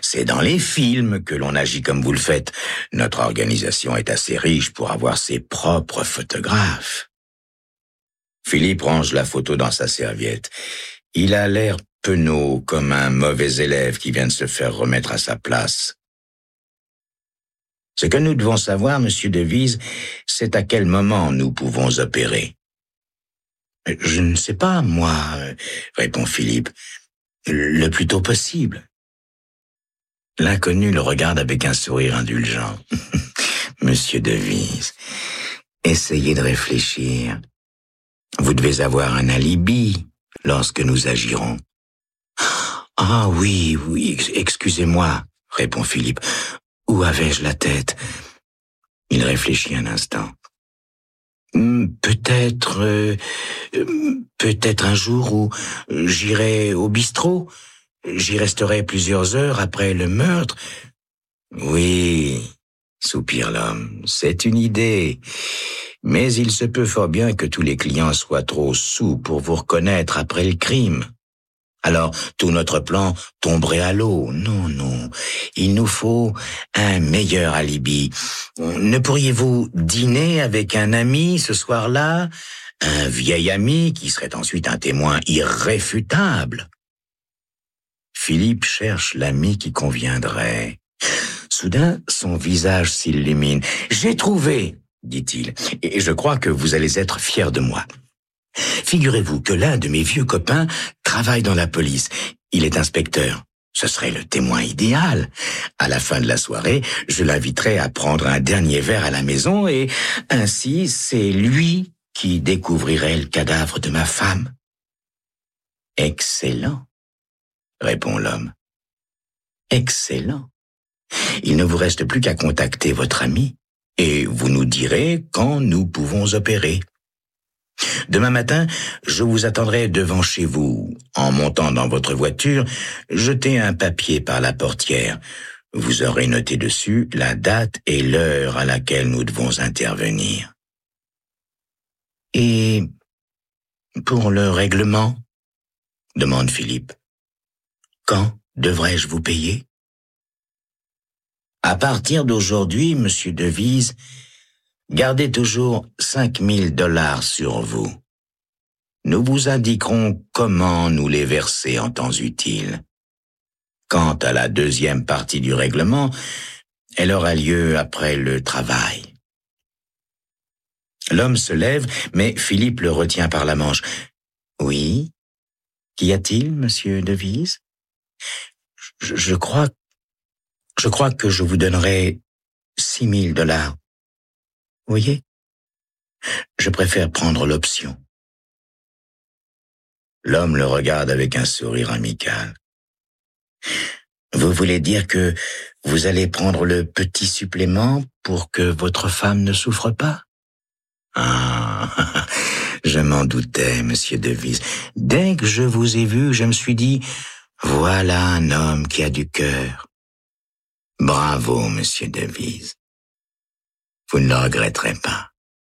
C'est dans les films que l'on agit comme vous le faites. Notre organisation est assez riche pour avoir ses propres photographes. Philippe range la photo dans sa serviette. Il a l'air penaud, comme un mauvais élève qui vient de se faire remettre à sa place. Ce que nous devons savoir, monsieur Devise, c'est à quel moment nous pouvons opérer. Je ne sais pas, moi, répond Philippe. Le plus tôt possible. L'inconnu le regarde avec un sourire indulgent. Monsieur Devise, essayez de réfléchir. Vous devez avoir un alibi lorsque nous agirons. Ah oui, excusez-moi, répond Philippe. Où avais-je la tête? Il réfléchit un instant. Peut-être un jour où j'irai au bistrot. J'y resterai plusieurs heures après le meurtre. Oui, soupire l'homme, c'est une idée. Mais il se peut fort bien que tous les clients soient trop saouls pour vous reconnaître après le crime. Alors, tout notre plan tomberait à l'eau. Non, il nous faut un meilleur alibi. Ne pourriez-vous dîner avec un ami ce soir-là? Un vieil ami qui serait ensuite un témoin irréfutable. Philippe cherche l'ami qui conviendrait. Soudain, son visage s'illumine. « J'ai trouvé !» dit-il, « et je crois que vous allez être fiers de moi. Figurez-vous que l'un de mes vieux copains travaille dans la police. Il est inspecteur. Ce serait le témoin idéal. À la fin de la soirée, je l'inviterai à prendre un dernier verre à la maison et ainsi c'est lui qui découvrirait le cadavre de ma femme. » « Excellent, » répond l'homme. « Excellent. Il ne vous reste plus qu'à contacter votre ami et vous nous direz quand nous pouvons opérer. Demain matin, je vous attendrai devant chez vous. En montant dans votre voiture, jetez un papier par la portière. Vous aurez noté dessus la date et l'heure à laquelle nous devons intervenir. Et pour le règlement, demande Philippe. Quand devrais-je vous payer? À partir d'aujourd'hui, monsieur Devise, gardez toujours 5 000 $ sur vous. Nous vous indiquerons comment nous les verser en temps utile. Quant à la deuxième partie du règlement, elle aura lieu après le travail. L'homme se lève, mais Philippe le retient par la manche. Oui? Qu'y a-t-il, monsieur Devise? Je crois que je vous donnerai 6 000 $. Vous voyez? Je préfère prendre l'option. L'homme le regarde avec un sourire amical. Vous voulez dire que vous allez prendre le petit supplément pour que votre femme ne souffre pas? Ah, je m'en doutais, monsieur Devise. Dès que je vous ai vu, je me suis dit, voilà un homme qui a du cœur. Bravo, monsieur Devise. Vous ne le regretterez pas.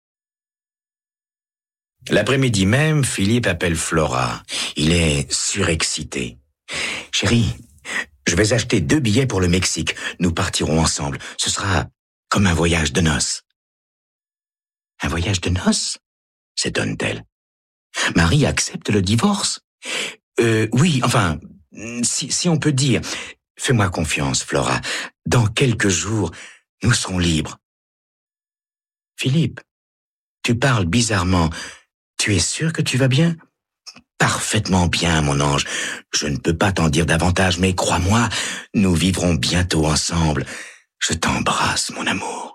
L'après-midi même, Philippe appelle Flora. Il est surexcité. Chérie, je vais acheter 2 billets pour le Mexique. Nous partirons ensemble. Ce sera comme un voyage de noces. Un voyage de noces? S'étonne-t-elle. Marie accepte le divorce? Oui, enfin, si on peut dire. Fais-moi confiance, Flora. Dans quelques jours, nous serons libres. Philippe, tu parles bizarrement. Tu es sûr que tu vas bien? Parfaitement bien, mon ange. Je ne peux pas t'en dire davantage, mais crois-moi, nous vivrons bientôt ensemble. Je t'embrasse, mon amour.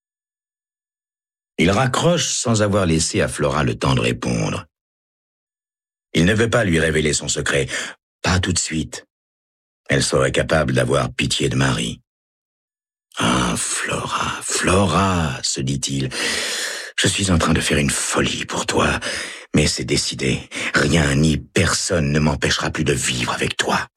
Il raccroche sans avoir laissé à Flora le temps de répondre. Il ne veut pas lui révéler son secret. Pas tout de suite. Elle serait capable d'avoir pitié de Marie. Ah, Flora, se dit-il. Je suis en train de faire une folie pour toi, mais c'est décidé. Rien ni personne ne m'empêchera plus de vivre avec toi.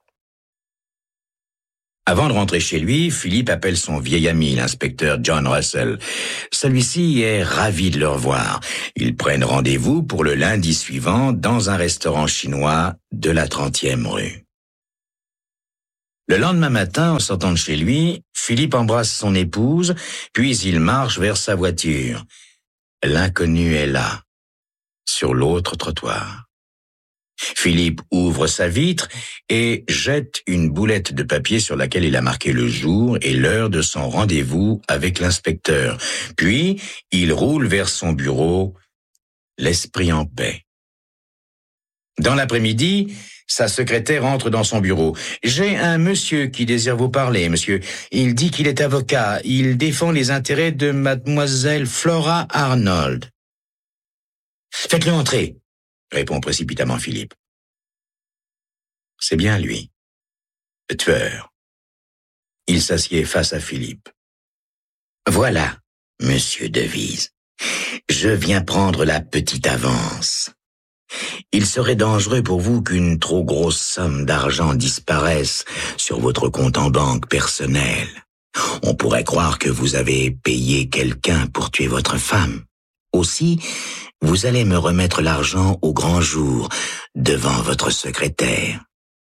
Avant de rentrer chez lui, Philippe appelle son vieil ami, l'inspecteur John Russell. Celui-ci est ravi de le revoir. Ils prennent rendez-vous pour le lundi suivant dans un restaurant chinois de la 30e rue. Le lendemain matin, en sortant de chez lui, Philippe embrasse son épouse, puis il marche vers sa voiture. L'inconnu est là, sur l'autre trottoir. Philippe ouvre sa vitre et jette une boulette de papier sur laquelle il a marqué le jour et l'heure de son rendez-vous avec l'inspecteur. Puis, il roule vers son bureau, l'esprit en paix. Dans l'après-midi, sa secrétaire entre dans son bureau. « J'ai un monsieur qui désire vous parler, monsieur. Il dit qu'il est avocat. Il défend les intérêts de mademoiselle Flora Arnold. »« Faites-le entrer », répond précipitamment Philippe. C'est bien lui, le tueur. Il s'assied face à Philippe. « Voilà, monsieur Devise. Je viens prendre la petite avance. Il serait dangereux pour vous qu'une trop grosse somme d'argent disparaisse sur votre compte en banque personnel. On pourrait croire que vous avez payé quelqu'un pour tuer votre femme. Aussi, vous allez me remettre l'argent au grand jour, devant votre secrétaire. »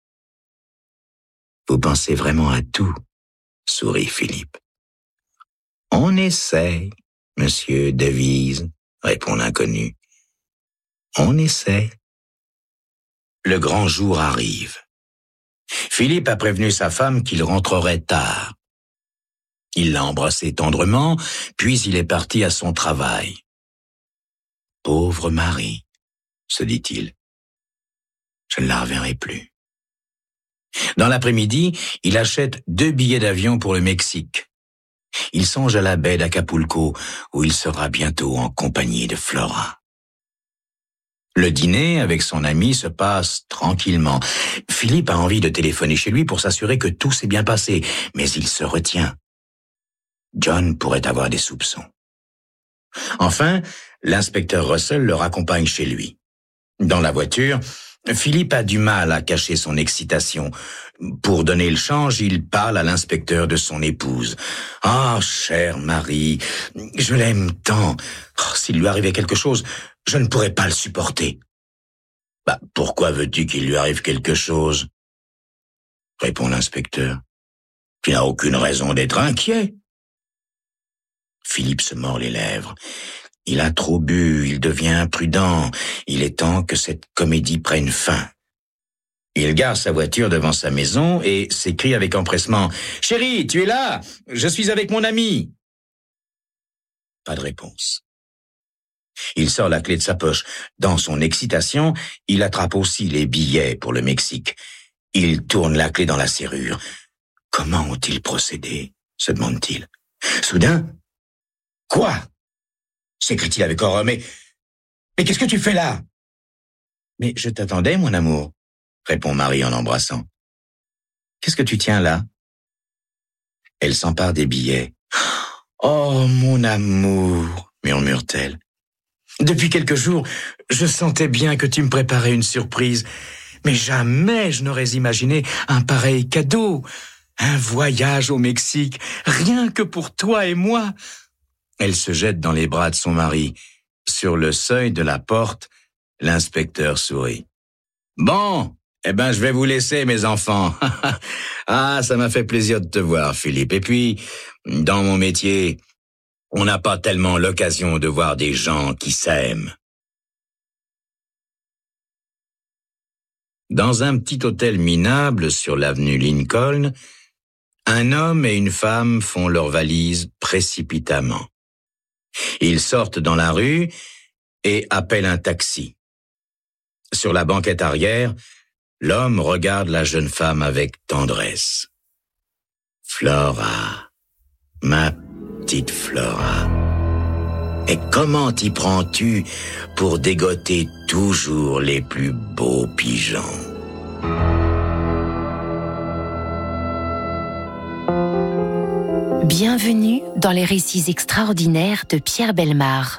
« Vous pensez vraiment à tout ?» sourit Philippe. « On essaie, monsieur Devise, » répond l'inconnu. « On essaie. » Le grand jour arrive. Philippe a prévenu sa femme qu'il rentrerait tard. Il l'a embrassée tendrement, puis il est parti à son travail. « Pauvre Marie, » se dit-il. « Je ne la reverrai plus. » Dans l'après-midi, il achète 2 billets d'avion pour le Mexique. Il songe à la baie d'Acapulco, où il sera bientôt en compagnie de Flora. Le dîner avec son ami se passe tranquillement. Philippe a envie de téléphoner chez lui pour s'assurer que tout s'est bien passé, mais il se retient. John pourrait avoir des soupçons. Enfin, l'inspecteur Russell le raccompagne chez lui. Dans la voiture, Philippe a du mal à cacher son excitation. Pour donner le change, il parle à l'inspecteur de son épouse. « Ah, chère Marie, je l'aime tant. Oh, s'il lui arrivait quelque chose, je ne pourrais pas le supporter. »« Bah, pourquoi veux-tu qu'il lui arrive quelque chose ?» répond l'inspecteur. « Tu n'as aucune raison d'être inquiet. » Philippe se mord les lèvres. Il a trop bu, il devient imprudent. Il est temps que cette comédie prenne fin. Il gare sa voiture devant sa maison et s'écrie avec empressement « Chérie, tu es là? Je suis avec mon ami. » Pas de réponse. Il sort la clé de sa poche. Dans son excitation, il attrape aussi les billets pour le Mexique. Il tourne la clé dans la serrure. Comment ont-ils procédé? Se demande-t-il. Soudain, « Quoi ?» s'écrie-t-il avec horreur. Mais qu'est-ce que tu fais là? » Mais je t'attendais, mon amour, répond Marie en l'embrassant. Qu'est-ce que tu tiens là? Elle s'empare des billets. Oh, mon amour, murmure-t-elle. Depuis quelques jours, je sentais bien que tu me préparais une surprise, mais jamais je n'aurais imaginé un pareil cadeau. Un voyage au Mexique, rien que pour toi et moi. Elle se jette dans les bras de son mari. Sur le seuil de la porte, l'inspecteur sourit. « Bon, je vais vous laisser, mes enfants. Ah, ça m'a fait plaisir de te voir, Philippe. Et puis, dans mon métier, on n'a pas tellement l'occasion de voir des gens qui s'aiment. » Dans un petit hôtel minable sur l'avenue Lincoln, un homme et une femme font leurs valises précipitamment. Ils sortent dans la rue et appellent un taxi. Sur la banquette arrière, l'homme regarde la jeune femme avec tendresse. « Flora, ma petite Flora, et comment t'y prends-tu pour dégoter toujours les plus beaux pigeons ?» Bienvenue dans les récits extraordinaires de Pierre Bellemare.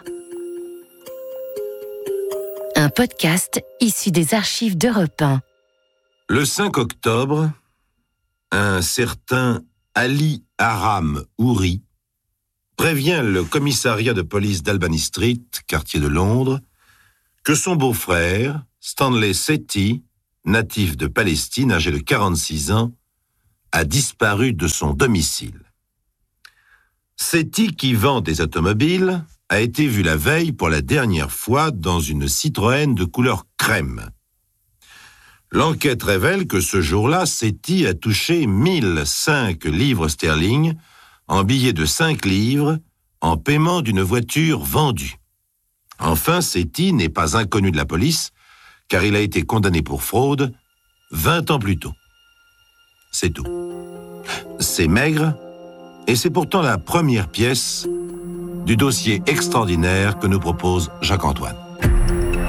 Un podcast issu des archives d'Europe 1. Le 5 octobre, un certain Ali Aram Houri prévient le commissariat de police d'Albany Street, quartier de Londres, que son beau-frère, Stanley Sethi, natif de Palestine, âgé de 46 ans, a disparu de son domicile. Setti, qui vend des automobiles, a été vu la veille pour la dernière fois dans une Citroën de couleur crème. L'enquête révèle que ce jour-là, Setti a touché 1005 livres sterling en billets de 5 livres en paiement d'une voiture vendue. Enfin, Setti n'est pas inconnu de la police, car il a été condamné pour fraude 20 ans plus tôt. C'est tout. C'est maigre, et c'est pourtant la première pièce du dossier extraordinaire que nous propose Jacques-Antoine.